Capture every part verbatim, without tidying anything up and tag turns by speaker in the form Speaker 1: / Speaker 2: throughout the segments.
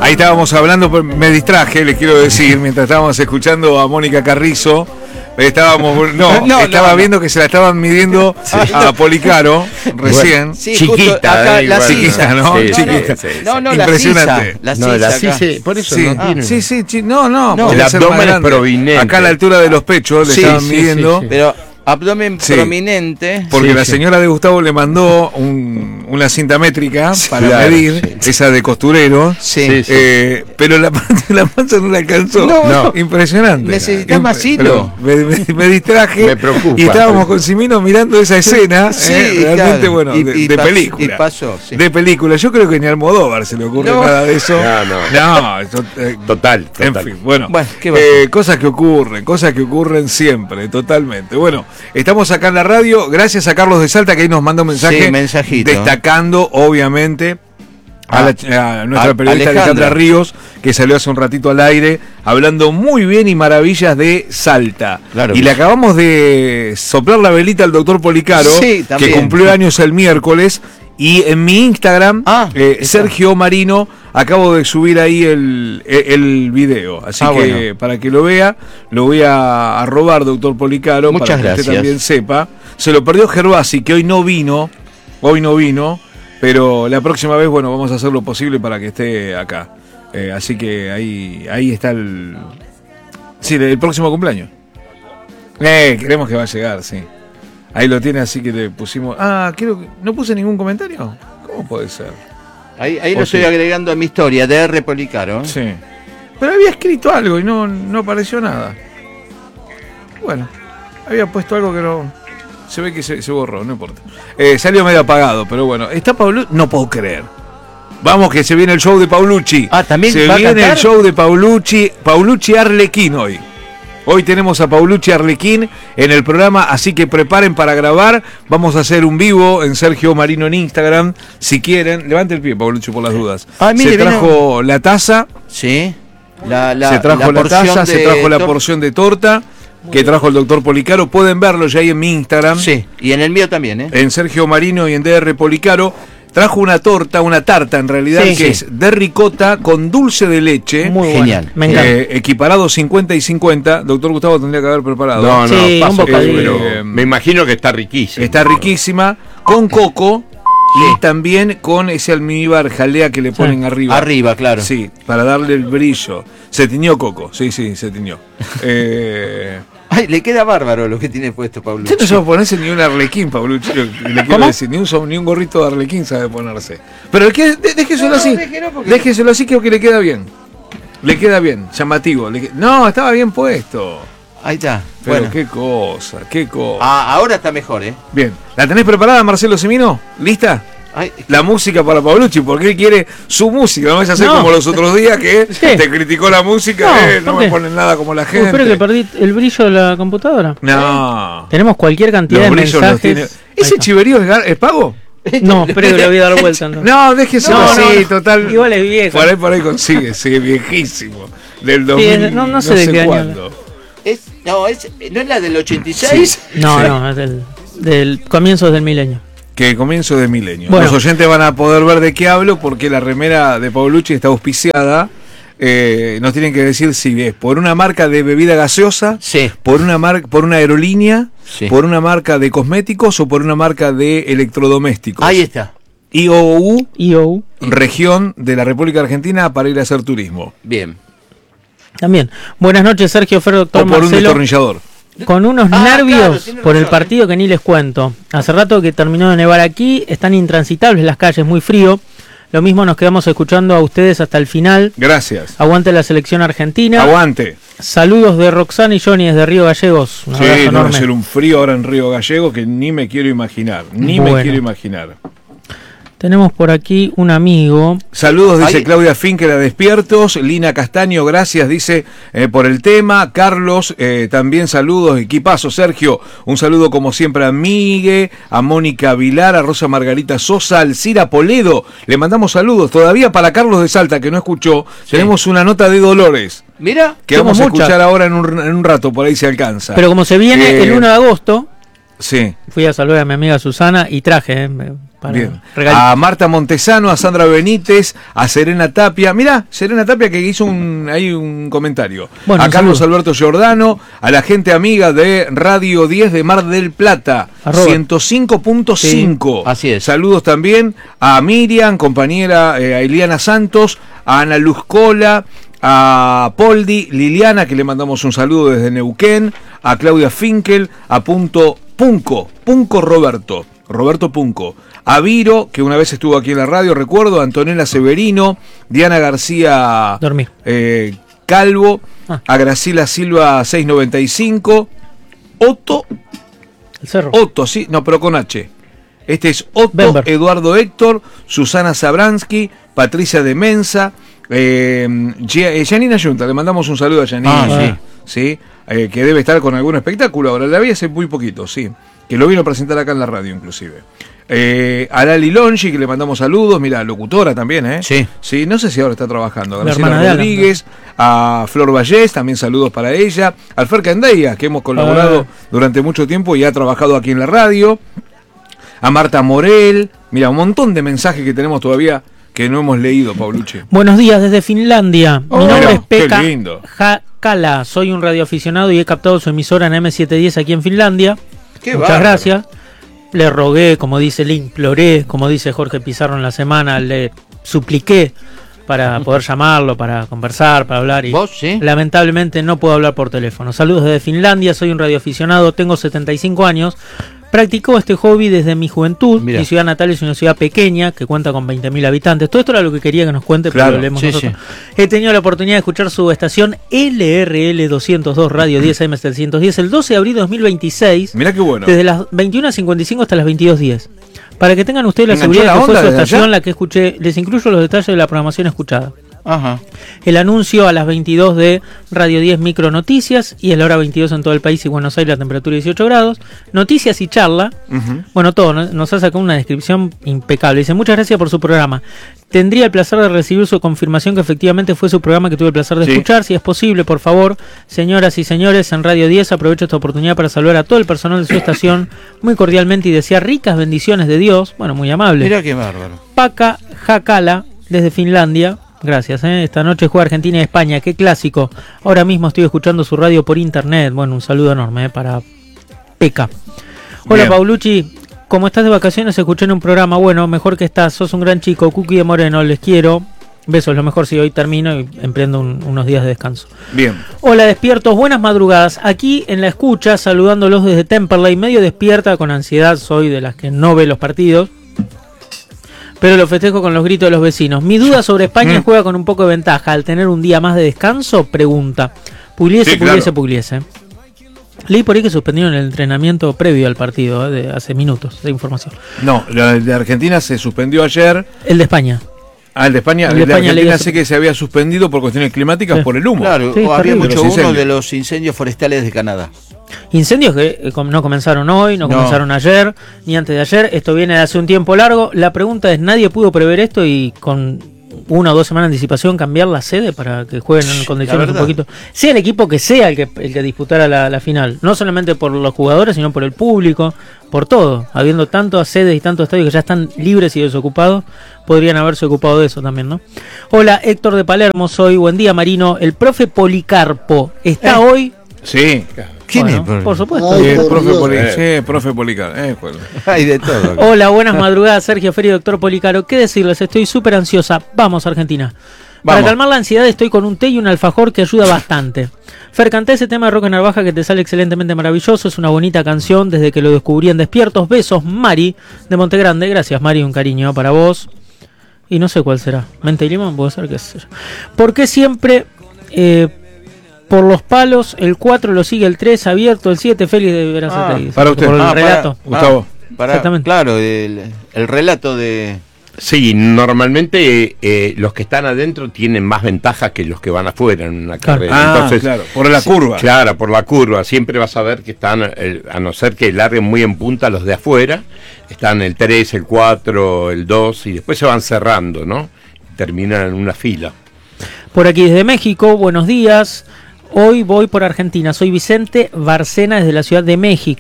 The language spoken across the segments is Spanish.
Speaker 1: Ahí estábamos hablando, me distraje, les quiero decir, mientras estábamos escuchando a Mónica Carrizo. Estábamos, no, no estaba no, viendo no. que se la estaban midiendo sí. a Policaro recién.
Speaker 2: Sí, chiquita, acá,
Speaker 1: la chiquita, ¿no?
Speaker 2: Sí,
Speaker 1: chiquita.
Speaker 2: Sí, sí, no, no,
Speaker 1: impresionante.
Speaker 2: La sisa, la
Speaker 1: no,
Speaker 2: sisa,
Speaker 1: la sisa por eso
Speaker 2: sí.
Speaker 1: no tiene. Sí, sí, sí, no, no,
Speaker 2: no
Speaker 1: el abdomen es
Speaker 3: prominente.
Speaker 1: Acá a la altura de los pechos le sí, estaban sí, midiendo.
Speaker 2: Sí, sí. Pero abdomen sí. prominente.
Speaker 1: Porque
Speaker 2: sí,
Speaker 1: la
Speaker 2: sí.
Speaker 1: señora de Gustavo le mandó un, una cinta métrica sí, para
Speaker 3: claro,
Speaker 1: medir, sí. esa de costurero.
Speaker 2: Sí.
Speaker 1: sí, sí. Eh, pero la, la panza no la alcanzó.
Speaker 2: No,
Speaker 1: no. Impresionante.
Speaker 2: Necesitas más hilo.
Speaker 1: Me, me, me distraje.
Speaker 3: Me preocupa.
Speaker 1: Y estábamos con Simino mirando esa escena.
Speaker 2: Sí,
Speaker 1: eh, realmente,
Speaker 2: claro.
Speaker 1: bueno,
Speaker 2: y,
Speaker 1: de,
Speaker 2: y
Speaker 1: de
Speaker 2: pas,
Speaker 1: película.
Speaker 2: Y pasó, sí.
Speaker 1: De película. Yo creo que ni a Almodóvar se le ocurre
Speaker 2: no.
Speaker 1: nada de eso.
Speaker 3: No, no.
Speaker 1: No, eso, eh,
Speaker 3: total, total.
Speaker 1: En fin, bueno.
Speaker 2: bueno ¿qué
Speaker 1: eh, cosas que ocurren, cosas que ocurren siempre, totalmente. Bueno, estamos acá en la radio. Gracias a Carlos de Salta que ahí nos manda un mensaje
Speaker 2: sí,
Speaker 1: destacando obviamente a,
Speaker 2: ah,
Speaker 1: la, a nuestra
Speaker 2: a,
Speaker 1: periodista
Speaker 2: Alejandra.
Speaker 1: Alejandra Ríos, que salió hace un ratito al aire hablando muy bien y maravillas de Salta.
Speaker 2: Claro
Speaker 1: y
Speaker 2: que
Speaker 1: le
Speaker 2: sí.
Speaker 1: acabamos de soplar la velita al doctor Policaro,
Speaker 2: sí,
Speaker 1: que cumplió años el miércoles. Y en mi Instagram,
Speaker 2: ah,
Speaker 1: eh, Sergio Marino, acabo de subir ahí el, el, el video. Así
Speaker 2: ah,
Speaker 1: que
Speaker 2: bueno.
Speaker 1: para que lo vea, lo voy a, a robar, doctor Policaro.
Speaker 2: Muchas
Speaker 1: para que
Speaker 2: gracias.
Speaker 1: usted también sepa. Se lo perdió Gervasi, que hoy no vino. Hoy no vino. Pero la próxima vez, bueno, vamos a hacer lo posible para que esté acá. Eh, así que ahí, ahí está el... Sí, el próximo cumpleaños. Eh, creemos que va a llegar, sí. Ahí lo tiene, así que le pusimos... Ah, creo que... ¿No puse ningún comentario? ¿Cómo puede ser?
Speaker 2: Ahí, ahí lo estoy sí. agregando a mi historia, de R. Policaro. ¿eh?
Speaker 1: Sí. Pero había escrito algo y no, no apareció nada. Bueno, había puesto algo que no... Se ve que se, se borró, no importa. Eh, salió medio apagado, pero bueno. ¿Está Paulucci? No puedo creer. Vamos, que se viene el show de Paulucci.
Speaker 2: Ah, ¿también
Speaker 1: se
Speaker 2: va a
Speaker 1: viene
Speaker 2: cantar?
Speaker 1: el show de Paulucci. Paulucci Arlequín hoy. Hoy tenemos a Paulucci Arlequín en el programa, así que preparen para grabar. Vamos a hacer un vivo en Sergio Marino en Instagram, si quieren. Levante el pie, Paulucci, por las dudas.
Speaker 2: Ah, mire,
Speaker 1: se trajo
Speaker 2: vino...
Speaker 1: la taza.
Speaker 2: Sí. La, la,
Speaker 1: se trajo la, la taza,
Speaker 2: de...
Speaker 1: se trajo la porción de torta que trajo el doctor Policaro. Pueden verlo ya ahí en mi Instagram.
Speaker 2: Sí, y en el mío también, ¿eh?
Speaker 1: En Sergio Marino y en D R Policaro. Trajo una torta, una tarta en realidad, sí, que sí. es de ricota con dulce de leche.
Speaker 2: Muy genial.
Speaker 1: Me encanta. Eh, equiparado cincuenta y cincuenta. Doctor Gustavo tendría que haber preparado.
Speaker 3: No, no,
Speaker 2: sí,
Speaker 3: paso,
Speaker 2: un bocadillo.
Speaker 3: pero eh, me imagino que está riquísima.
Speaker 1: Está riquísima. Con coco. Sí. Y también con ese almíbar jalea que le ponen sí. arriba.
Speaker 2: Arriba, claro.
Speaker 1: Sí, para darle el brillo. Se tiñó coco. Sí, sí, se tiñó. eh...
Speaker 2: Ay, le queda bárbaro lo que tiene puesto Paulucci.
Speaker 1: Usted no sabe ponerse ni un arlequín, Paulucci. Le quiero decir, ni un, ni un gorrito de arlequín sabe ponerse. Pero que, déjeselo no, así. No, déjelo, porque... déjeselo así, creo que le queda bien. Le queda bien, llamativo. Le... No, estaba bien puesto.
Speaker 2: Ahí está.
Speaker 1: Pero
Speaker 2: bueno.
Speaker 1: qué cosa, qué cosa.
Speaker 2: Ah, ahora está mejor, ¿eh?
Speaker 1: Bien. ¿La tenés preparada, Marcelo Simino? ¿Lista?
Speaker 2: Ay,
Speaker 1: la música para Paulucci, porque él quiere su música, no vaya a ser no. como los otros días que sí. te criticó la música, no, eh, no me ponen nada como la gente.
Speaker 4: Uh, espero que perdí el brillo de la computadora.
Speaker 1: No.
Speaker 4: ¿Eh? Tenemos cualquier cantidad
Speaker 1: los
Speaker 4: de mensajes.
Speaker 1: Tiene... ¿Ese chiverío es, es pago?
Speaker 4: No, espero que le voy a dar vuelta. No,
Speaker 1: no déjeselo
Speaker 4: no,
Speaker 1: así,
Speaker 4: no, no.
Speaker 1: total.
Speaker 4: Igual es viejo.
Speaker 1: Por ahí, por ahí consigue, sí, viejísimo. Del dos mil,
Speaker 4: sí, no, no sé no de sé qué
Speaker 1: cuándo.
Speaker 4: año.
Speaker 2: Es, no, es, ¿no es la del ochenta y seis?
Speaker 4: Sí. No, sí. no, es del, del comienzo del milenio.
Speaker 1: Que comienzo de milenio.
Speaker 4: Bueno.
Speaker 1: Los oyentes van a poder ver de qué hablo porque la remera de Paulucci está auspiciada. Eh, nos tienen que decir si es por una marca de bebida gaseosa,
Speaker 2: sí.
Speaker 1: por una marca, por una aerolínea,
Speaker 2: sí.
Speaker 1: por una marca de cosméticos o por una marca de electrodomésticos.
Speaker 2: Ahí está.
Speaker 1: I O U,
Speaker 4: I O U,
Speaker 1: región de la República Argentina para ir a hacer turismo.
Speaker 2: Bien.
Speaker 4: También. Buenas noches, Sergio Fer, doctor
Speaker 1: O por
Speaker 4: Marcelo.
Speaker 1: un destornillador.
Speaker 4: Con unos
Speaker 2: ah,
Speaker 4: nervios
Speaker 2: claro,
Speaker 4: por
Speaker 2: razón,
Speaker 4: el partido
Speaker 2: ¿eh?
Speaker 4: que ni les cuento. Hace rato que terminó de nevar aquí, están intransitables las calles, muy frío. Lo mismo nos quedamos escuchando a ustedes hasta el final.
Speaker 1: Gracias.
Speaker 4: Aguante la selección argentina.
Speaker 1: Aguante.
Speaker 4: Saludos de Roxana y Johnny desde Río Gallegos. Un
Speaker 1: sí,
Speaker 4: abrazo
Speaker 1: no va a
Speaker 4: enorme.
Speaker 1: ser un frío ahora en Río Gallegos que ni me quiero imaginar. Ni
Speaker 4: bueno.
Speaker 1: me quiero imaginar.
Speaker 4: Tenemos por aquí un amigo.
Speaker 1: Saludos, dice
Speaker 2: Ay.
Speaker 1: Claudia Finquera, despiertos. Lina Castaño, gracias, dice, eh, por el tema. Carlos, eh, también saludos. Equipazo, Sergio. Un saludo como siempre a Migue, a Mónica Vilar, a Rosa Margarita Sosa, a Alcira Poledo. Le mandamos saludos. Todavía para Carlos de Salta, que no escuchó, sí. tenemos una nota de Dolores.
Speaker 2: Mira,
Speaker 1: que vamos a escuchar muchas. ahora en un, en un rato, por ahí se alcanza.
Speaker 4: Pero como se viene eh, el uno de agosto,
Speaker 1: sí.
Speaker 4: fui a saludar a mi amiga Susana y traje, eh, para
Speaker 1: Bien.
Speaker 4: regalito.
Speaker 1: A Marta Montesano, a Sandra Benítez, a Serena Tapia. Mirá, Serena Tapia que hizo un, ahí un comentario.
Speaker 4: Bueno,
Speaker 1: a
Speaker 4: un
Speaker 1: Carlos
Speaker 4: saludo.
Speaker 1: Alberto Giordano, a la gente amiga de Radio diez de Mar del Plata,
Speaker 4: Arroba.
Speaker 1: ciento cinco punto cinco.
Speaker 2: Sí, así es.
Speaker 1: Saludos también a Miriam, compañera, eh, a Iliana Santos, a Ana Luz Cola, a Poldi, Liliana, que le mandamos un saludo desde Neuquén, a Claudia Finkel, a Punto Punco, Punco Roberto, Roberto Punco, a Viro, que una vez estuvo aquí en la radio, recuerdo, a Antonella Severino, Diana García
Speaker 4: Dormí.
Speaker 1: eh, Calvo,
Speaker 4: Ah.
Speaker 1: a Graciela Silva seiscientos noventa y cinco, Otto,
Speaker 4: El cerro.
Speaker 1: Otto, sí, no, pero con H. Este es Otto,
Speaker 4: Bember.
Speaker 1: Eduardo Héctor, Susana Sabransky, Patricia de Mensa, eh, Gia- eh, Janina Yunta, le mandamos un saludo a Janina,
Speaker 2: Ah,
Speaker 1: sí, eh, que debe estar con algún espectáculo ahora, la vi hace muy poquito, sí, que lo vino a presentar acá en la radio inclusive. Eh, a Lali Longi, que le mandamos saludos, mira, locutora también, ¿eh?
Speaker 2: Sí.
Speaker 1: Sí, no sé si ahora está trabajando.
Speaker 4: La
Speaker 1: Graciela
Speaker 4: hermana de Alan,
Speaker 1: Rodríguez, a Flor Vallés, también saludos para ella. Al Fer Candeia, que hemos colaborado
Speaker 4: Ah.
Speaker 1: durante mucho tiempo y ha trabajado aquí en la radio. A Marta Morel, mira, un montón de mensajes que tenemos todavía que no hemos leído, Paulucci.
Speaker 4: Buenos días desde Finlandia. Mi
Speaker 1: Oh,
Speaker 4: nombre
Speaker 1: mira,
Speaker 4: es Pekka
Speaker 1: qué lindo.
Speaker 4: Hakala. Soy un radioaficionado y he captado su emisora en M setecientos diez aquí en Finlandia.
Speaker 2: Qué
Speaker 4: Muchas
Speaker 2: bárbaro.
Speaker 4: gracias. Le rogué, como dice, le imploré, como dice Jorge Pizarro en la semana, le supliqué para poder llamarlo, para conversar, para hablar. Y
Speaker 2: ¿Vos, sí?
Speaker 4: lamentablemente no puedo hablar por teléfono. Saludos desde Finlandia, soy un radioaficionado, tengo setenta y cinco años. Practico este hobby desde mi juventud.
Speaker 2: Mirá.
Speaker 4: Mi ciudad natal es una ciudad pequeña que cuenta con veinte mil habitantes. Todo esto era lo que quería que nos cuente,
Speaker 1: Claro,
Speaker 4: pero lo leemos
Speaker 2: sí,
Speaker 4: nosotros. He tenido la oportunidad de escuchar su estación L R L doscientos dos Radio diez M setecientos diez el doce de abril de dos mil veintiséis,
Speaker 1: Mirá qué bueno.
Speaker 4: desde las veintiuna cincuenta y cinco hasta las veintidós diez. Para que tengan ustedes la
Speaker 1: ¿Enganchó
Speaker 4: seguridad
Speaker 1: la
Speaker 4: de que fue
Speaker 1: onda
Speaker 4: su
Speaker 1: desde
Speaker 4: estación
Speaker 1: allá?
Speaker 4: la que escuché. Les incluyo los detalles de la programación escuchada.
Speaker 2: Ajá.
Speaker 4: El anuncio a las veintidós de Radio diez Micro Noticias y es la hora veintidós en todo el país y Buenos Aires la temperatura dieciocho grados. Noticias y charla.
Speaker 1: Ujú.
Speaker 4: Bueno, todo, ¿no? Nos ha sacado una descripción impecable. Dice, muchas gracias por su programa. Tendría el placer de recibir su confirmación que efectivamente fue su programa que tuve el placer de
Speaker 1: Sí.
Speaker 4: escuchar. Si es posible, por favor, señoras y señores, en Radio diez aprovecho esta oportunidad para saludar a todo el personal de su estación muy cordialmente y desear ricas bendiciones de Dios. Bueno, muy amable.
Speaker 2: Mira qué bárbaro.
Speaker 4: Pekka Hakala, desde Finlandia. Gracias, ¿eh? Esta noche juega Argentina y España, qué clásico. Ahora mismo estoy escuchando su radio por internet. Bueno, un saludo enorme ¿eh? para Pekka. Hola,
Speaker 1: Bien.
Speaker 4: Paulucci. Como estás de vacaciones, escuché en un programa. Bueno, mejor que estás. Sos un gran chico. Cookie de Moreno, les quiero. Besos, lo mejor si hoy termino y emprendo un- unos días de descanso.
Speaker 1: Bien.
Speaker 4: Hola, despiertos, buenas madrugadas. Aquí en la escucha, saludándolos desde Temperley, medio despierta, con ansiedad. Soy de las que no ve los partidos, pero lo festejo con los gritos de los vecinos. Mi duda sobre España juega con un poco de ventaja al tener un día más de descanso. Pregunta. Pugliese,
Speaker 1: Sí,
Speaker 4: Pugliese,
Speaker 1: claro.
Speaker 4: Pugliese. Leí por ahí que suspendieron el entrenamiento previo al partido, eh, de hace minutos de información.
Speaker 1: No, la de Argentina se suspendió ayer.
Speaker 4: El de España.
Speaker 1: Ah, el de España,
Speaker 4: El
Speaker 1: el
Speaker 4: de
Speaker 1: de,
Speaker 4: España
Speaker 1: Argentina
Speaker 4: leí
Speaker 1: sé
Speaker 4: hace-
Speaker 1: que se había suspendido por cuestiones climáticas
Speaker 4: Sí.
Speaker 1: por el humo.
Speaker 2: Claro,
Speaker 4: Sí,
Speaker 2: o había
Speaker 4: terrible.
Speaker 2: mucho
Speaker 1: Los
Speaker 2: humo
Speaker 1: incendios.
Speaker 2: de los incendios forestales de Canadá.
Speaker 4: Incendios que eh, com- no comenzaron hoy, no,
Speaker 2: No.
Speaker 4: comenzaron ayer, ni antes de ayer. Esto viene de hace un tiempo largo. La pregunta es, ¿nadie pudo prever esto y con una o dos semanas de anticipación cambiar la sede para que jueguen en condiciones un
Speaker 2: verdad.
Speaker 4: poquito? Sea el equipo que sea el que, el que disputara la, la final. No solamente por los jugadores, sino por el público, por todo. Habiendo tantas sedes y tantos estadios que ya están libres y desocupados, podrían haberse ocupado de eso también, ¿no? Hola, Héctor de Palermo, soy. Buen día, Marino. El profe Policarpo está
Speaker 1: Eh.
Speaker 4: hoy...
Speaker 1: Sí.
Speaker 2: ¿Quién
Speaker 4: Bueno,
Speaker 2: es?
Speaker 4: por supuesto.
Speaker 5: Ay,
Speaker 1: Sí,
Speaker 5: por
Speaker 1: profe
Speaker 5: Dios.
Speaker 1: Poli,
Speaker 3: Eh.
Speaker 1: sí, profe Policar. Eh, bueno.
Speaker 2: Hay de todo.
Speaker 4: Hola, buenas madrugadas, Sergio Feri, doctor Policaro. ¿Qué decirles? Estoy súper ansiosa. Vamos, Argentina. Para
Speaker 1: Vamos.
Speaker 4: calmar la ansiedad estoy con un té y un alfajor que ayuda bastante. Fer, canté ese tema de Roque Narvaja que te sale excelentemente maravilloso. Es una bonita canción desde que lo descubrí en Despiertos. Besos, Mari, de Montegrande. Gracias, Mari, un cariño para vos. Y no sé cuál será. Mente y limón, puede ser que sea. ¿Por qué siempre... eh, por los palos, el cuatro lo sigue el tres abierto, el siete Félix de Verazategui?
Speaker 1: Ah, para usted.
Speaker 4: Por el
Speaker 2: Ah, para-
Speaker 4: relato.
Speaker 1: Gustavo.
Speaker 2: para-
Speaker 4: Exactamente.
Speaker 2: Claro, el, el relato de...
Speaker 3: Sí, normalmente eh, los que están adentro tienen más ventaja que los que van afuera en una
Speaker 4: Claro.
Speaker 3: carrera.
Speaker 1: Ah,
Speaker 3: Entonces,
Speaker 1: claro, por la
Speaker 3: sí,
Speaker 1: curva.
Speaker 3: Claro, por la curva. Siempre vas a ver que están, eh, a no ser que larguen muy en punta los de afuera, están el tres, el cuatro, el dos y después se van cerrando, ¿no? Terminan en una fila.
Speaker 4: Por aquí desde México, buenos días. Hoy voy por Argentina. Soy Vicente Barcena desde la Ciudad de México.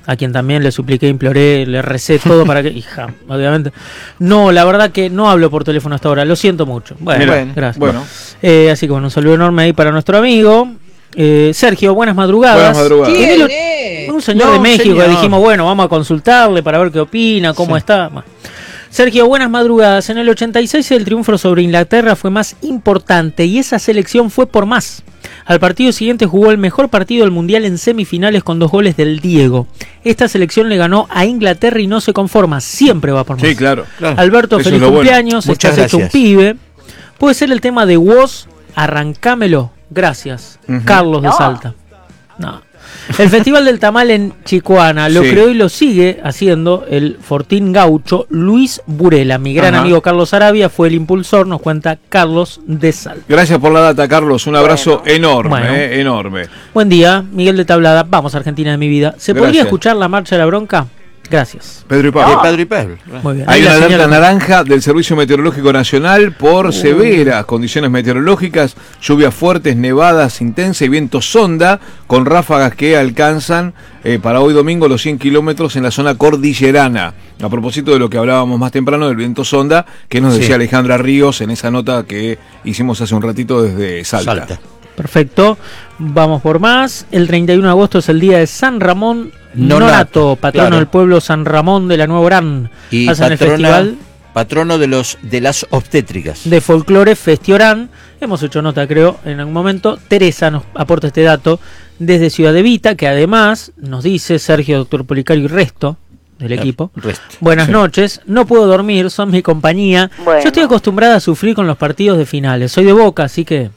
Speaker 4: a quien también le supliqué, imploré, le recé todo para que... Hija, obviamente. No, la verdad que no hablo por teléfono hasta ahora, lo siento mucho. Bueno,
Speaker 1: Mirá,
Speaker 4: gracias.
Speaker 1: Bueno,
Speaker 4: Eh, así que bueno, un saludo enorme ahí para nuestro amigo. Eh, Sergio, buenas madrugadas.
Speaker 1: Buenas madrugadas.
Speaker 4: Y
Speaker 2: ¿Quién
Speaker 4: el-
Speaker 2: es?
Speaker 4: un señor
Speaker 2: No,
Speaker 4: de México,
Speaker 2: señor.
Speaker 4: que dijimos, bueno, vamos a consultarle para ver qué opina, cómo
Speaker 2: Sí.
Speaker 4: está. Bueno. Sergio, buenas madrugadas. En el ochenta y seis el triunfo sobre Inglaterra fue más importante y esa selección fue por más. Al partido siguiente jugó el mejor partido del Mundial en semifinales con dos goles del Diego. Esta selección le ganó a Inglaterra y no se conforma, siempre va por más.
Speaker 1: sí, claro.
Speaker 2: Claro.
Speaker 4: Alberto,
Speaker 1: Eso
Speaker 4: feliz
Speaker 1: es lo bueno.
Speaker 4: cumpleaños,
Speaker 2: Muchas
Speaker 4: estás hecho un
Speaker 2: gracias.
Speaker 4: pibe. Puede ser el tema de Woz, arrancámelo. Gracias.
Speaker 1: Ujú.
Speaker 4: Carlos de Salta. No. El Festival del Tamal en Chicoana lo
Speaker 1: Sí.
Speaker 4: creó y lo sigue haciendo el Fortín Gaucho Luis Burela. Mi gran
Speaker 1: Ajá.
Speaker 4: amigo Carlos Arabia fue el impulsor, nos cuenta Carlos de Salta.
Speaker 1: Gracias por la data, Carlos. Un abrazo enorme,
Speaker 4: Bueno.
Speaker 1: eh, enorme.
Speaker 4: Buen día, Miguel de Tablada. Vamos, Argentina de mi vida. ¿Se
Speaker 1: Gracias.
Speaker 4: podría escuchar la marcha de la bronca? Gracias.
Speaker 1: Pedro y
Speaker 2: De
Speaker 1: Pablo.
Speaker 2: Pedro y Pablo.
Speaker 4: Muy bien.
Speaker 1: Hay
Speaker 4: Ahí
Speaker 1: una
Speaker 4: la
Speaker 1: alerta
Speaker 4: señora-
Speaker 1: naranja del Servicio Meteorológico Nacional por
Speaker 4: Uh.
Speaker 1: severas condiciones meteorológicas, lluvias fuertes, nevadas intensas y viento sonda, con ráfagas que alcanzan eh, para hoy domingo los cien kilómetros en la zona cordillerana. A propósito de lo que hablábamos más temprano del viento sonda, que nos
Speaker 2: Sí.
Speaker 1: decía Alejandra Ríos en esa nota que hicimos hace un ratito desde Salta.
Speaker 2: Salta.
Speaker 4: Perfecto. Vamos por más. El treinta y uno de agosto es el día de San Ramón Nonato,
Speaker 2: Nonato,
Speaker 4: patrono
Speaker 2: claro.
Speaker 4: del pueblo San Ramón de la Nueva Orán.
Speaker 2: Y
Speaker 4: Hacen el
Speaker 2: patrona-
Speaker 4: festival
Speaker 2: patrono de los de las obstétricas.
Speaker 4: de folclore Festiorán. Hemos hecho nota, creo, en algún momento. Teresa nos aporta este dato desde Ciudad de Vita, que además nos dice Sergio, doctor Policario y resto del equipo.
Speaker 2: Resto.
Speaker 4: Buenas
Speaker 1: Sí.
Speaker 4: noches, no puedo dormir, son mi compañía.
Speaker 5: Bueno.
Speaker 4: Yo estoy acostumbrada a sufrir con los partidos de finales. Soy de Boca, así que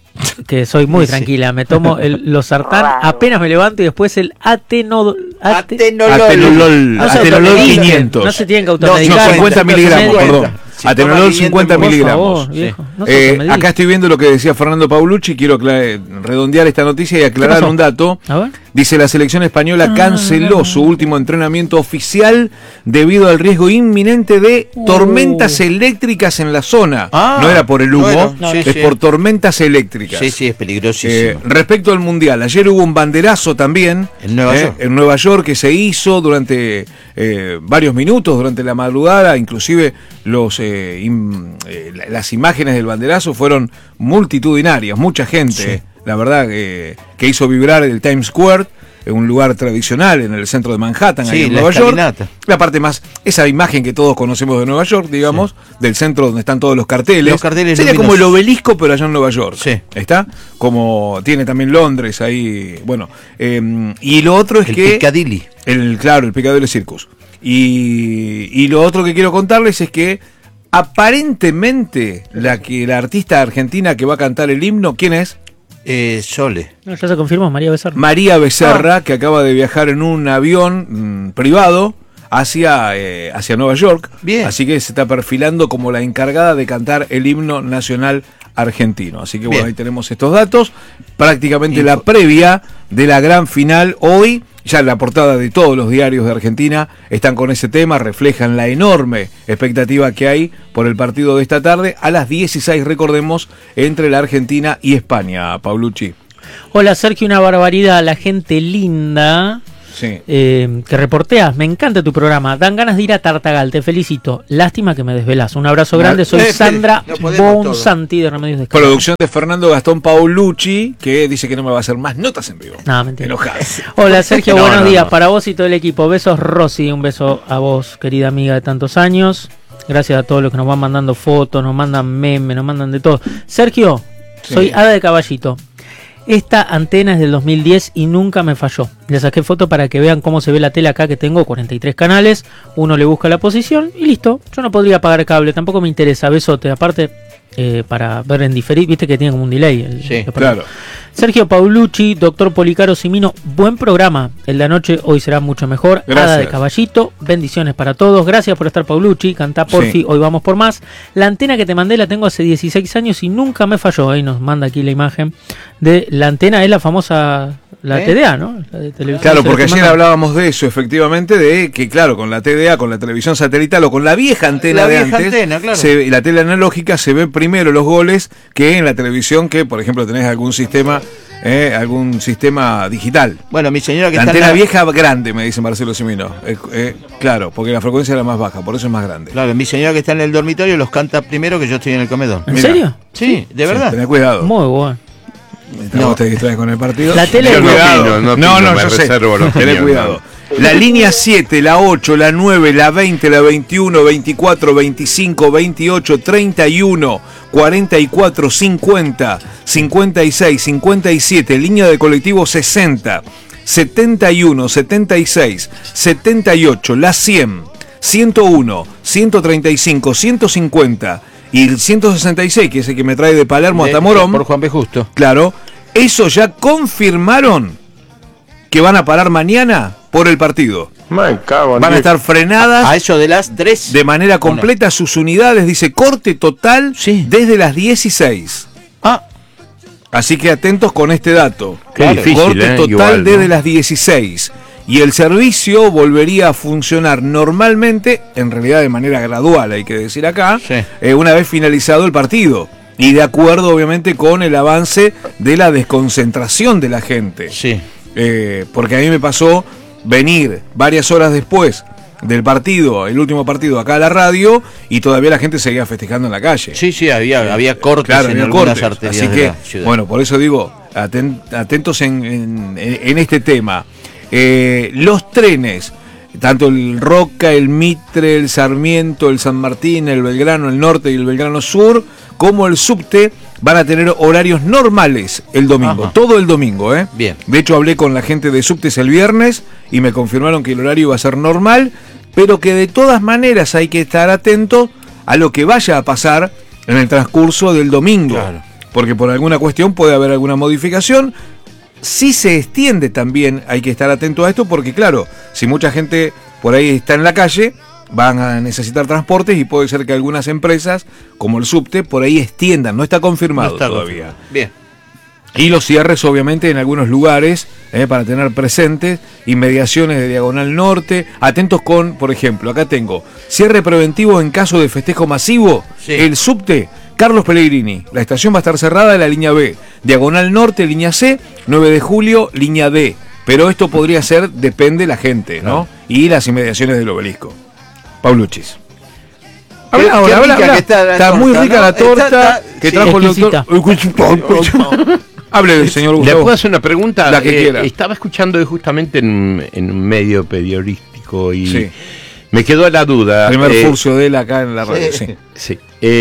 Speaker 4: que soy muy
Speaker 2: Sí.
Speaker 4: tranquila. Me tomo el, los sartán,
Speaker 5: Bravo.
Speaker 4: apenas me levanto y después el atenol, ate-
Speaker 2: Atenolol.
Speaker 1: Atenolol,
Speaker 4: No se
Speaker 1: Atenolol
Speaker 4: automediquen,
Speaker 1: quinientos.
Speaker 4: No se tienen que
Speaker 1: No,
Speaker 4: automedicar.
Speaker 1: cincuenta miligramos,
Speaker 4: Media.
Speaker 1: perdón.
Speaker 2: Si
Speaker 1: Atenolol
Speaker 2: toma
Speaker 1: cincuenta
Speaker 2: quinientos,
Speaker 1: miligramos.
Speaker 4: Por favor, viejo, no se
Speaker 1: Eh,
Speaker 4: automediquen.
Speaker 1: acá estoy viendo lo que decía Fernando Paulucci, quiero acla- redondear esta noticia y aclarar
Speaker 4: pasó?
Speaker 1: un dato.
Speaker 4: A ver.
Speaker 1: Dice, la selección española
Speaker 4: Ah.
Speaker 1: canceló su último entrenamiento oficial debido al riesgo inminente de
Speaker 4: Uh.
Speaker 1: tormentas eléctricas en la zona.
Speaker 2: Ah,
Speaker 1: no era por el humo,
Speaker 2: bueno,
Speaker 4: No,
Speaker 2: sí,
Speaker 1: es
Speaker 2: sí.
Speaker 1: por tormentas eléctricas.
Speaker 2: Sí, sí, es
Speaker 1: Eh,
Speaker 2: peligrosísimo.
Speaker 1: respecto al Mundial, ayer hubo un banderazo también
Speaker 2: En Nueva
Speaker 1: eh,
Speaker 2: York.
Speaker 1: en Nueva York que se hizo durante eh, varios minutos, durante la madrugada, inclusive los eh, im- eh, la- las imágenes del banderazo fueron multitudinarias, mucha gente,
Speaker 2: Sí.
Speaker 1: la verdad, que que hizo vibrar el Times Square, eh, un lugar tradicional en el centro de Manhattan, ahí
Speaker 2: Sí,
Speaker 1: en
Speaker 2: la
Speaker 1: Nueva York.
Speaker 2: escalinata.
Speaker 1: La parte más, esa imagen que todos conocemos de Nueva York, digamos, del centro donde están todos los carteles.
Speaker 2: Los carteles
Speaker 1: Sería como el
Speaker 2: luminosos.
Speaker 1: obelisco, pero allá en Nueva York.
Speaker 2: Sí.
Speaker 1: ¿Está? Como tiene también Londres ahí. Bueno, eh, y lo otro es
Speaker 2: El
Speaker 1: que.
Speaker 2: Piccadilly.
Speaker 1: El, claro, el Piccadilly Circus. Y, y lo otro que quiero contarles es que aparentemente la que la artista argentina que va a cantar el himno, ¿quién es?
Speaker 2: Eh, Sole.
Speaker 4: No, ya se confirmó, María Becerra.
Speaker 1: María Becerra, que acaba de viajar en un avión mm, privado hacia, eh, hacia Nueva York.
Speaker 2: Bien.
Speaker 1: Así que se está perfilando como la encargada de cantar el himno nacional argentino. Así que bueno,
Speaker 2: Bien.
Speaker 1: ahí tenemos estos datos. Prácticamente
Speaker 2: Info-
Speaker 1: la previa de la gran final hoy. Ya la portada de todos los diarios de Argentina están con ese tema, reflejan la enorme expectativa que hay por el partido de esta tarde a las dieciséis, recordemos, entre la Argentina y España, Paulucci.
Speaker 4: Hola Sergio, una barbaridad, la gente linda
Speaker 1: Sí.
Speaker 4: eh, que reporteas, me encanta tu programa, dan ganas de ir a Tartagal, te felicito, lástima que me desvelas, un abrazo grande, soy
Speaker 2: Eh,
Speaker 4: Sandra
Speaker 2: no podemos
Speaker 4: Bonsanti de Remedios de Escalada.
Speaker 1: Producción de Fernando Gastón Paulucci, que dice que no me va a hacer más notas en vivo.
Speaker 4: No, mentira.
Speaker 1: Enojado.
Speaker 4: Hola Sergio,
Speaker 2: No,
Speaker 4: buenos
Speaker 2: no,
Speaker 4: días
Speaker 2: no.
Speaker 4: para vos y todo el equipo, besos Rosy, un beso a vos querida amiga de tantos años, gracias a todos los que nos van mandando fotos, nos mandan memes, nos mandan de todo. Sergio,
Speaker 1: Sí.
Speaker 4: soy Hada de Caballito. Esta antena es del dos mil diez y nunca me falló. Le saqué foto para que vean cómo se ve la tele acá, que tengo cuarenta y tres canales. Uno le busca la posición y listo. Yo no podría pagar cable, tampoco me interesa. Besote. Aparte, eh, para ver en diferido, viste que tiene como un delay. el-
Speaker 2: Sí,
Speaker 4: el-
Speaker 1: Claro.
Speaker 4: Sergio Paulucci, doctor Policaro Simino, buen programa. El de anoche hoy será mucho mejor.
Speaker 1: Gracias.
Speaker 4: Hada de Caballito, bendiciones para todos. Gracias por estar, Paulucci. Cantá porfi,
Speaker 1: Sí.
Speaker 4: hoy vamos por más. La antena que te mandé la tengo hace dieciséis años y nunca me falló. Ahí nos manda aquí la imagen de la antena, es la famosa, la
Speaker 2: ¿Eh?
Speaker 4: T D A, ¿no? La de televisión.
Speaker 1: Claro,
Speaker 4: Se
Speaker 1: porque
Speaker 4: te
Speaker 1: ayer
Speaker 4: manda-
Speaker 1: hablábamos de eso, efectivamente, de que, claro, con la T D A, con la televisión satelital o con la vieja antena
Speaker 2: La
Speaker 1: de
Speaker 2: vieja
Speaker 1: antes,
Speaker 2: antena, claro.
Speaker 1: se- la tele analógica se ve primero los goles que en la televisión, que, por ejemplo, tenés algún sistema eh, algún sistema digital.
Speaker 2: Bueno, mi señora que
Speaker 1: la
Speaker 2: está
Speaker 1: antena
Speaker 2: en la...
Speaker 1: vieja grande, me dice Marcelo Simino. Eh, eh, claro, porque la frecuencia era más baja, por eso es más grande.
Speaker 2: Claro, mi señora que está en el dormitorio los canta primero que yo estoy en el comedor.
Speaker 4: ¿En
Speaker 1: Mirá.
Speaker 4: serio?
Speaker 2: Sí, de verdad.
Speaker 1: Sí, tenés cuidado.
Speaker 4: Muy bueno.
Speaker 1: No te distraes con el partido.
Speaker 4: La tele-
Speaker 1: Tené
Speaker 3: Yo no
Speaker 1: cuidado.
Speaker 3: opino, no
Speaker 1: no,
Speaker 3: opino,
Speaker 1: no,
Speaker 3: me
Speaker 1: yo sé.
Speaker 3: reservo la
Speaker 1: Tené
Speaker 3: opinión,
Speaker 1: cuidado. La línea siete, la ocho, la nueve, la veinte, la veintiuno, veinticuatro, veinticinco, veintiocho, treinta y uno, cuarenta y cuatro, cincuenta, cincuenta y seis, cincuenta y siete, línea de colectivo sesenta, setenta y uno, setenta y seis, setenta y ocho, la cien, ciento uno, ciento treinta y cinco, ciento cincuenta y el ciento sesenta y seis, que es el que me trae de Palermo
Speaker 2: De-
Speaker 1: hasta Morón.
Speaker 2: Por Juan B. Justo.
Speaker 1: Claro, eso ya confirmaron que van a parar mañana por el partido. Van a estar frenadas
Speaker 2: A eso de las tres.
Speaker 1: de manera completa sus unidades, dice corte total
Speaker 2: Sí.
Speaker 1: desde las dieciséis.
Speaker 2: Ah,
Speaker 1: Así que atentos con este dato.
Speaker 3: Qué difícil,
Speaker 1: corte
Speaker 3: eh,
Speaker 1: total
Speaker 3: igual, ¿no?
Speaker 1: desde las dieciséis. Y el servicio volvería a funcionar normalmente, en realidad de manera gradual, hay que decir acá,
Speaker 2: Sí.
Speaker 1: eh, una vez finalizado el partido. Y de acuerdo, obviamente, con el avance de la desconcentración de la gente.
Speaker 2: sí.
Speaker 1: Eh, porque a mí me pasó venir varias horas después del partido, el último partido acá a la radio, y todavía la gente seguía festejando en la calle.
Speaker 2: Sí, sí, había, había cortes
Speaker 1: Claro,
Speaker 2: en
Speaker 1: había
Speaker 2: algunas
Speaker 1: cortes.
Speaker 2: arterias
Speaker 1: Así
Speaker 2: de
Speaker 1: que,
Speaker 2: la ciudad.
Speaker 1: bueno, por eso digo, aten- atentos en, en- en este tema. Eh, los trenes, tanto el Roca, el Mitre, el Sarmiento, el San Martín, el Belgrano, el Norte y el Belgrano Sur, como el subte, van a tener horarios normales el domingo,
Speaker 2: Ajá.
Speaker 1: todo el domingo, ¿eh?
Speaker 2: Bien.
Speaker 1: De hecho, hablé con la gente de subtes el viernes y me confirmaron que el horario iba a ser normal, pero que de todas maneras hay que estar atento a lo que vaya a pasar en el transcurso del domingo.
Speaker 2: Claro.
Speaker 1: Porque por alguna cuestión puede haber alguna modificación. Si se extiende también hay que estar atento a esto porque claro, si mucha gente por ahí está en la calle, van a necesitar transportes y puede ser que algunas empresas, como el subte, por ahí extiendan, no está confirmado
Speaker 2: No está
Speaker 1: todavía.
Speaker 2: confirmado. Bien.
Speaker 1: Y los cierres obviamente en algunos lugares, eh, para tener presentes, inmediaciones de Diagonal Norte, atentos con, por ejemplo, acá tengo, cierre preventivo en caso de festejo masivo,
Speaker 2: Sí.
Speaker 1: el subte, Carlos Pellegrini, la estación va a estar cerrada en la línea B, Diagonal Norte, línea C, nueve de julio, línea D, pero esto podría ser, depende la gente, ¿no?
Speaker 2: Claro.
Speaker 1: Y las inmediaciones del obelisco. Pauluchis.
Speaker 2: Qué-
Speaker 1: Habla
Speaker 2: qué
Speaker 1: ahora, habla,
Speaker 2: rica
Speaker 1: habla.
Speaker 2: que está la
Speaker 1: Está muy
Speaker 2: torta,
Speaker 1: rica
Speaker 2: ¿no?
Speaker 1: la torta
Speaker 2: Está- está-
Speaker 1: que
Speaker 2: sí.
Speaker 1: trajo el
Speaker 4: Exquisita.
Speaker 1: doctor. Hable, señor
Speaker 3: ¿Le
Speaker 1: Gustavo.
Speaker 3: puedo hacer una pregunta?
Speaker 1: La que
Speaker 3: Eh,
Speaker 1: quiera.
Speaker 3: Estaba escuchando hoy justamente en, en un medio periodístico y
Speaker 1: Sí.
Speaker 3: me quedó la duda.
Speaker 1: Primer
Speaker 3: eh,
Speaker 1: furcio de él acá en la radio.
Speaker 2: Sí.
Speaker 1: Sí.
Speaker 3: sí.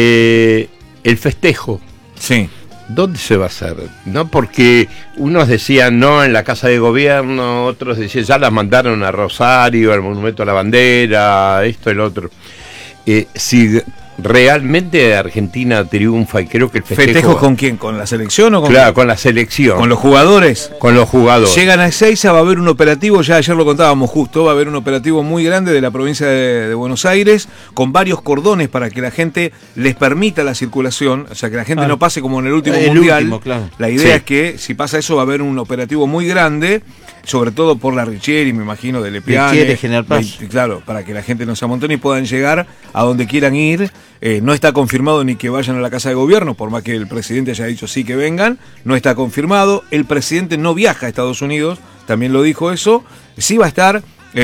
Speaker 3: Eh, el festejo,
Speaker 1: Sí.
Speaker 3: ¿dónde se va a hacer? ¿No? Porque unos decían no en la Casa de Gobierno, otros decían ya las mandaron a Rosario, al Monumento a la Bandera, esto, el otro. Eh, si realmente Argentina triunfa y creo que el festejo...
Speaker 1: ¿Festejos con quién? ¿Con la selección o con,
Speaker 3: Claro, con la selección,
Speaker 1: con los jugadores?
Speaker 3: con los jugadores.
Speaker 1: Llegan a Ezeiza, va a haber un operativo, ya ayer lo contábamos justo, va a haber un operativo muy grande de la provincia de, de Buenos Aires, con varios cordones para que la gente les permita la circulación, o sea, que la gente
Speaker 4: Claro.
Speaker 1: no pase como en el último
Speaker 2: El
Speaker 1: mundial.
Speaker 2: último, claro.
Speaker 1: La idea
Speaker 3: Sí.
Speaker 1: es que si pasa eso va a haber un operativo muy grande, sobre todo por la Richieri, me imagino, de Lepiane.
Speaker 2: Richieri, General Paz.
Speaker 1: veinte Claro, para que la gente no se amontone y puedan llegar a donde quieran ir. Eh, no está confirmado ni que vayan a la Casa de Gobierno, por más que el presidente haya dicho sí que vengan, no está confirmado. El presidente no viaja a Estados Unidos, también lo dijo eso. Sí va a estar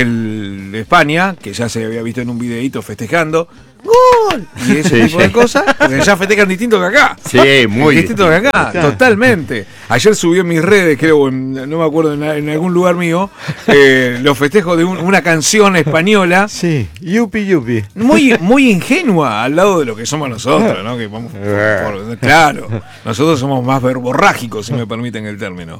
Speaker 1: el de España, que ya se había visto en un videíto festejando. ¡Gol! Y ese
Speaker 3: Sí,
Speaker 1: tipo
Speaker 3: sí.
Speaker 1: de cosas, porque ya festejan distinto que acá.
Speaker 3: Sí, muy
Speaker 1: distinto que acá,
Speaker 2: Claro.
Speaker 1: totalmente. Ayer subió en mis redes, creo, en- no me acuerdo, en, en algún lugar mío, eh, los festejos de un- una canción española
Speaker 2: Sí, yupi yupi.
Speaker 1: muy, muy ingenua al lado de lo que somos nosotros, ¿no? Que vamos por- por- claro, nosotros somos más verborrágicos, si me permiten el término.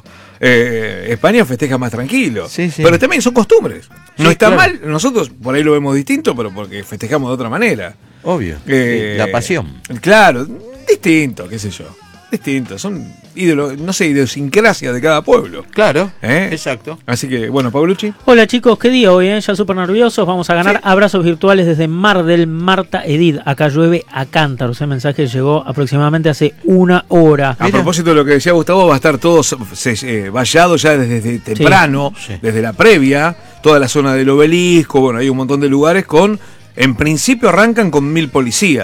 Speaker 1: Eh, España festeja más tranquilo,
Speaker 2: Sí, sí.
Speaker 1: pero también son costumbres. No
Speaker 2: Sí,
Speaker 1: está
Speaker 2: claro.
Speaker 1: mal, nosotros por ahí lo vemos distinto, pero porque festejamos de otra manera.
Speaker 2: Obvio.
Speaker 1: Eh,
Speaker 2: Sí, la pasión.
Speaker 1: Claro, distinto, qué sé yo. Distinto, son ídolos, no sé, idiosincrasia de cada pueblo.
Speaker 2: Claro.
Speaker 1: ¿Eh?
Speaker 2: Exacto.
Speaker 1: Así que, bueno, Paulucci.
Speaker 4: Hola chicos, qué día hoy, ¿eh? Ya súper nerviosos. Vamos a ganar abrazos virtuales desde Mar del Marta Edith. Acá llueve a cántaros. El mensaje llegó aproximadamente hace una hora.
Speaker 1: A
Speaker 2: Mira.
Speaker 1: propósito de lo que decía Gustavo, va a estar todo se- eh, vallado ya desde, desde temprano,
Speaker 2: Sí.
Speaker 1: desde la previa, toda la zona del obelisco, bueno, hay un montón de lugares con, en principio arrancan con mil policías.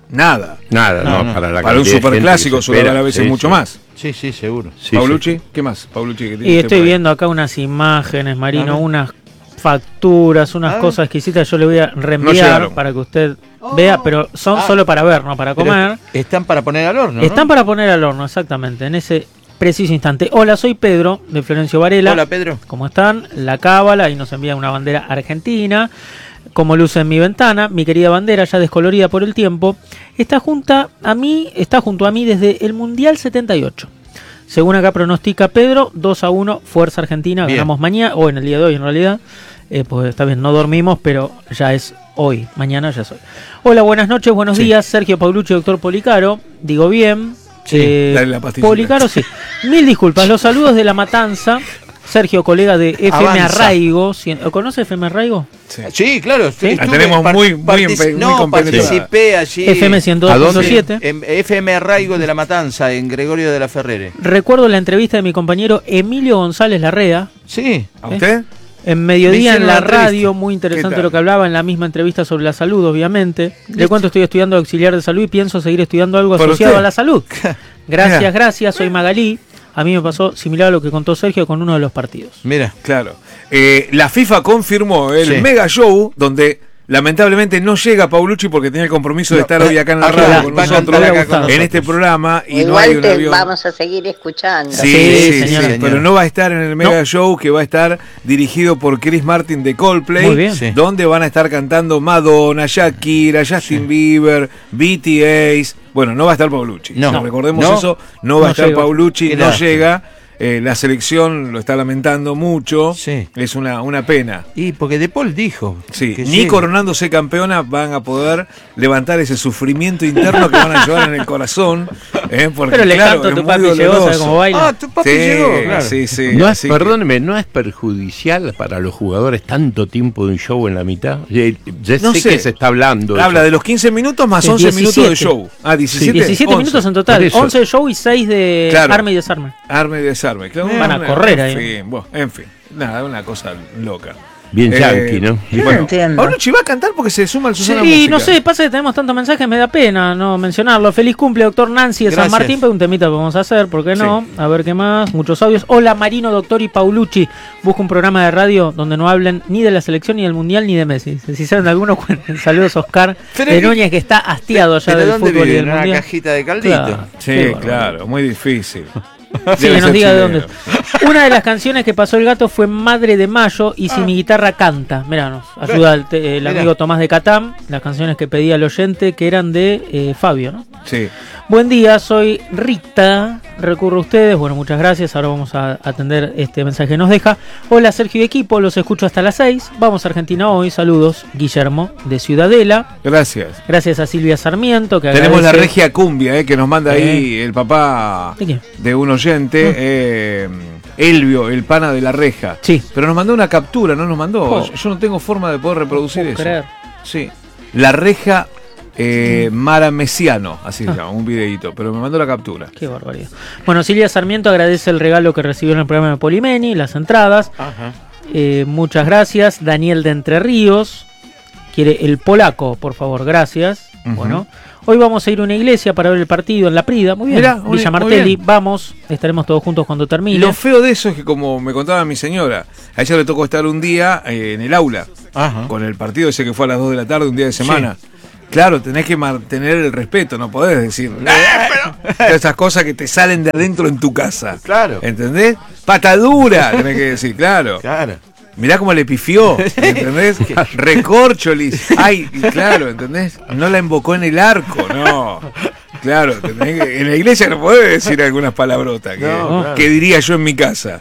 Speaker 1: Nada.
Speaker 3: Nada, no,
Speaker 2: No, no.
Speaker 3: para la
Speaker 1: Para un
Speaker 3: cantidad de
Speaker 1: superclásico
Speaker 3: gente que se
Speaker 1: suele haber
Speaker 3: espera.
Speaker 1: a veces
Speaker 3: Sí,
Speaker 1: mucho
Speaker 3: sí.
Speaker 1: más.
Speaker 2: Sí, sí, seguro.
Speaker 3: Sí,
Speaker 1: Paulucci,
Speaker 3: sí.
Speaker 1: ¿qué más? Paulucci, ¿qué tiene
Speaker 4: Y
Speaker 1: usted
Speaker 4: estoy
Speaker 1: por ahí?
Speaker 4: viendo acá unas imágenes, Marino,
Speaker 2: A ver.
Speaker 4: unas facturas, unas
Speaker 2: A ver.
Speaker 4: cosas exquisitas. Yo le voy a reenviar
Speaker 1: llegaron.
Speaker 4: para que usted vea, pero son
Speaker 2: Ah.
Speaker 4: solo para ver, no para
Speaker 2: Pero
Speaker 4: comer.
Speaker 2: están para poner al horno, ¿no?
Speaker 4: Están para poner al horno, exactamente, en ese preciso instante. Hola, soy Pedro, de Florencio Varela.
Speaker 2: Hola, Pedro.
Speaker 4: ¿Cómo están? La cábala, y nos envía una bandera argentina. Como luce en mi ventana, mi querida bandera, ya descolorida por el tiempo, está junto a mí, está junto a mí desde el Mundial setenta y ocho. Según acá pronostica Pedro, dos a uno, Fuerza Argentina,
Speaker 2: Bien.
Speaker 4: ganamos mañana, o en el día de hoy en realidad. Eh, pues está bien, no dormimos, pero ya es hoy, mañana ya es hoy. Hola, buenas noches, buenos
Speaker 2: Sí.
Speaker 4: días, Sergio Paulucci, doctor Policaro, digo bien.
Speaker 2: Sí,
Speaker 4: Eh,
Speaker 1: dale la pastillita.
Speaker 4: Policaro, sí. Mil disculpas, los saludos de La Matanza. Sergio, colega de F M
Speaker 2: Avanza.
Speaker 4: Arraigo. ¿Sí- ¿Conoce F M Arraigo?
Speaker 1: Sí.
Speaker 2: Sí, claro.
Speaker 4: Sí.
Speaker 2: estuve-
Speaker 1: La tenemos
Speaker 2: par-
Speaker 1: muy- muy
Speaker 2: partici-
Speaker 1: empe- muy
Speaker 2: no,
Speaker 1: compenetrada.
Speaker 2: participé allí.
Speaker 4: F M ciento dos punto
Speaker 3: dónde?
Speaker 4: siete.
Speaker 2: En F M Arraigo de La Matanza, en Gregorio de la Ferrere.
Speaker 4: Recuerdo la entrevista de mi compañero Emilio González Larrea,
Speaker 2: Sí.
Speaker 1: ¿A usted?
Speaker 4: en
Speaker 2: Me
Speaker 4: mediodía
Speaker 2: hicieron
Speaker 4: en la
Speaker 2: una entrevista.
Speaker 4: radio, muy
Speaker 1: ¿Qué
Speaker 4: interesante
Speaker 1: tal?
Speaker 4: lo que hablaba en la misma entrevista sobre la salud, obviamente. Le cuento, estoy estudiando auxiliar de salud y pienso seguir estudiando algo
Speaker 1: ¿Por
Speaker 4: asociado
Speaker 1: usted?
Speaker 4: a la salud. Gracias,
Speaker 1: Mira.
Speaker 4: gracias, soy Magalí. A mí me pasó similar a lo que contó Sergio con uno de los partidos.
Speaker 2: Mira.
Speaker 1: Claro. Eh, la FIFA confirmó el
Speaker 2: Sí.
Speaker 1: mega show donde lamentablemente no llega Paulucci porque tenía el compromiso de
Speaker 2: No,
Speaker 1: estar
Speaker 2: eh,
Speaker 1: hoy acá en la
Speaker 2: acá
Speaker 1: radio
Speaker 2: va-
Speaker 1: con
Speaker 2: va a
Speaker 1: nosotros
Speaker 2: cantar acá
Speaker 4: con
Speaker 1: en
Speaker 2: nosotros.
Speaker 1: este programa y no
Speaker 5: Igual
Speaker 1: hay un
Speaker 5: te
Speaker 1: avión.
Speaker 5: vamos a seguir escuchando.
Speaker 1: Sí,
Speaker 4: Sí,
Speaker 1: sí,
Speaker 4: señora.
Speaker 1: sí, pero no va a estar en el Mega Show que va a estar dirigido por Chris Martin de Coldplay,
Speaker 4: Muy bien.
Speaker 2: Sí.
Speaker 1: donde van a estar cantando Madonna, Shakira, Justin Bieber, B T S. Bueno, no va a estar Paulucci.
Speaker 2: No.
Speaker 1: Si recordemos
Speaker 2: No.
Speaker 1: eso, no va a
Speaker 4: No
Speaker 1: estar
Speaker 4: llega.
Speaker 1: Paulucci,
Speaker 2: Qué
Speaker 1: no
Speaker 2: lástima.
Speaker 1: llega. Eh, la selección lo está lamentando mucho.
Speaker 2: Sí.
Speaker 1: Es una, una pena.
Speaker 2: Y porque De Paul dijo.
Speaker 1: Sí,
Speaker 2: que
Speaker 1: ni
Speaker 2: sí.
Speaker 1: coronándose campeona van a poder levantar ese sufrimiento interno que van a llevar en el corazón. ¿eh? Porque,
Speaker 4: Pero le
Speaker 1: claro,
Speaker 4: canto a
Speaker 1: es
Speaker 4: tu
Speaker 1: muy
Speaker 4: papi, llegó,
Speaker 1: doloroso.
Speaker 4: ¿sabe cómo baila?
Speaker 2: Ah, tu papi
Speaker 1: Sí,
Speaker 2: llegó, claro.
Speaker 1: sí, sí.
Speaker 3: No es,
Speaker 1: así que-
Speaker 3: perdóneme, ¿no es perjudicial para los jugadores tanto tiempo de un show en la mitad? Ya, ya
Speaker 1: No
Speaker 3: sé,
Speaker 1: sé.
Speaker 3: que se está hablando.
Speaker 1: Habla
Speaker 3: eso.
Speaker 1: de los quince minutos más
Speaker 4: Sí,
Speaker 1: once minutos de
Speaker 4: diecisiete.
Speaker 1: show. Ah, diecisiete.
Speaker 4: diecisiete
Speaker 1: once.
Speaker 4: minutos en total,
Speaker 3: Por eso.
Speaker 4: once de show y seis de
Speaker 1: Claro.
Speaker 4: arma y desarme.
Speaker 1: Arme y desarme. Claro,
Speaker 4: Van a
Speaker 1: una-
Speaker 4: correr
Speaker 1: en
Speaker 4: ahí.
Speaker 1: fin, bueno, en fin. Nada, una cosa loca.
Speaker 3: Bien
Speaker 1: Eh,
Speaker 3: yankee, ¿no?
Speaker 1: Bueno,
Speaker 5: entiendo.
Speaker 1: Paulucci va a cantar porque se suma al Susana
Speaker 4: Sí,
Speaker 1: Música.
Speaker 4: no sé, pasa que tenemos tantos mensajes, me da pena no mencionarlo. Feliz cumple, doctor Nancy de San
Speaker 2: Gracias.
Speaker 4: Martín, pero un temita que vamos a hacer, ¿por qué no?
Speaker 1: Sí.
Speaker 4: A ver qué más, muchos audios. Hola Marino, doctor y Paulucci. Busco un programa de radio donde no hablen ni de la selección, ni del Mundial, ni de Messi. Si saben de alguno, cuenten. Saludos Oscar
Speaker 2: Pero
Speaker 4: de
Speaker 2: que-
Speaker 4: Núñez, que está hastiado ya
Speaker 2: ¿Pero
Speaker 4: del
Speaker 2: dónde
Speaker 4: fútbol y
Speaker 2: vive?
Speaker 4: del
Speaker 2: ¿En una
Speaker 4: Mundial.
Speaker 2: cajita de caldito?
Speaker 4: Claro.
Speaker 1: Sí,
Speaker 4: Qué bárbaro.
Speaker 1: claro, muy difícil.
Speaker 4: Sí,
Speaker 1: Debe
Speaker 4: que nos
Speaker 1: ser
Speaker 4: diga de
Speaker 1: chileno.
Speaker 4: dónde. Una de las canciones que pasó el gato fue Madre de Mayo y Si mi guitarra canta. Mirá, nos ayuda el, te- el
Speaker 2: Mirá.
Speaker 4: amigo Tomás de Catán, las canciones que pedía el oyente que eran de eh, Fabio, ¿no?
Speaker 1: Sí.
Speaker 4: Buen día, soy Rita, recurro a ustedes, bueno, muchas gracias, ahora vamos a atender este mensaje que nos deja. Hola Sergio y equipo, los escucho hasta las seis, vamos a Argentina hoy, saludos, Guillermo de Ciudadela,
Speaker 1: Gracias.
Speaker 4: gracias a Silvia Sarmiento, que
Speaker 1: Tenemos la
Speaker 4: agradece-
Speaker 1: regia cumbia, eh, que nos manda ahí el papá
Speaker 4: ¿De qué?
Speaker 1: de un oyente, eh, Elvio, el pana de la reja.
Speaker 4: Sí.
Speaker 1: Pero nos mandó una captura, no nos mandó.
Speaker 4: Oh.
Speaker 1: Yo no tengo forma de poder reproducir
Speaker 4: Puedo
Speaker 1: eso.
Speaker 4: creer.
Speaker 1: Sí. La reja eh, Maramesiano, así se
Speaker 4: Ah.
Speaker 1: llama, un videíto, pero me mandó la captura.
Speaker 4: Qué barbaridad. Bueno, Silvia Sarmiento agradece el regalo que recibió en el programa de Polimeni, las entradas.
Speaker 2: Ajá.
Speaker 4: Eh, muchas gracias. Daniel de Entre Ríos quiere el polaco, por favor, gracias.
Speaker 1: Ujú.
Speaker 4: Bueno, hoy vamos a ir a una iglesia para ver el partido en La Prida. Muy bien.
Speaker 1: Mirá, muy-
Speaker 4: Villa
Speaker 1: muy
Speaker 4: Martelli,
Speaker 1: bien.
Speaker 4: vamos. Estaremos todos juntos cuando termine.
Speaker 1: Lo feo de eso es que, como me contaba mi señora, a ella le tocó estar un día eh, en el aula,
Speaker 2: Ajá.
Speaker 1: con el partido ese que fue a las dos de la tarde, un día de semana. Claro, tenés que mantener el respeto, no podés decir "Eh, pero", esas cosas que te salen de adentro en tu casa.
Speaker 2: Claro.
Speaker 1: ¿Entendés? Patadura, tenés que decir, claro.
Speaker 2: Claro.
Speaker 1: Mirá cómo le pifió, ¿entendés? Recorcholis. Ay, claro, ¿entendés? No la invocó en el arco, no. Claro, ¿entendés? En la iglesia no podés decir algunas palabrotas que,
Speaker 2: No, claro.
Speaker 1: que diría yo en mi casa.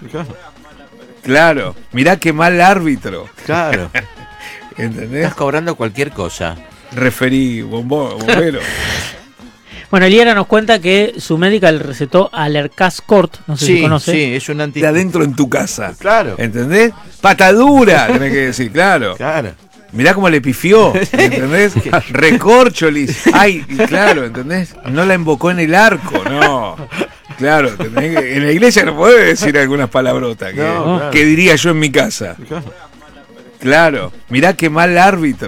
Speaker 1: Claro, mirá qué mal árbitro,
Speaker 2: Claro.
Speaker 1: ¿entendés?
Speaker 2: Estás cobrando cualquier cosa.
Speaker 1: Referí, bombo, bombero.
Speaker 4: Bueno, Eliana nos cuenta que su médica le recetó Alercascort, no sé si
Speaker 2: Sí,
Speaker 4: conoce.
Speaker 2: sí, es un anti...
Speaker 1: De adentro en tu casa.
Speaker 2: Claro.
Speaker 1: ¿Entendés? Patadura, tenés que decir, claro.
Speaker 2: Claro.
Speaker 1: Mirá cómo le pifió, ¿entendés? Recorcholis. Ay, claro, ¿entendés? No la invocó en el arco, no. Claro, ¿entendés? En la iglesia no podés decir algunas palabrotas que,
Speaker 2: No, claro.
Speaker 1: que diría yo en mi casa. Claro, mirá qué mal árbitro.